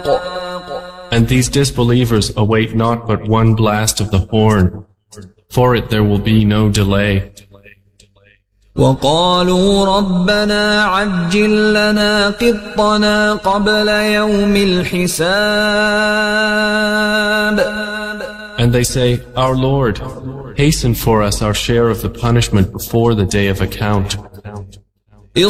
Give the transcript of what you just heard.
And these disbelievers await not but one blast of the horn. For it there will be no delay. وقالوا ربنا عجل لنا قطنا قبل يوم الحساب. And they say, Our Lord, hasten for us our share of the punishment before the day of account.